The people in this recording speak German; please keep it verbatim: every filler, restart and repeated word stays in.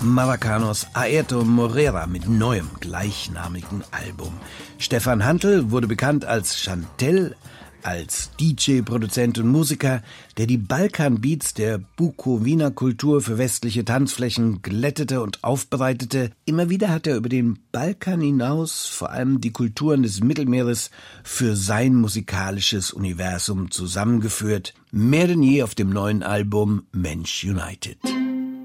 Marracanos Airto Moreira mit neuem gleichnamigen Album. Stefan Hantl wurde bekannt als Chantel, als D J, Produzent und Musiker, der die Balkanbeats der Bukowina-Kultur für westliche Tanzflächen glättete und aufbereitete. Immer wieder hat er über den Balkan hinaus vor allem die Kulturen des Mittelmeeres für sein musikalisches Universum zusammengeführt. Mehr denn je auf dem neuen Album Mensch United.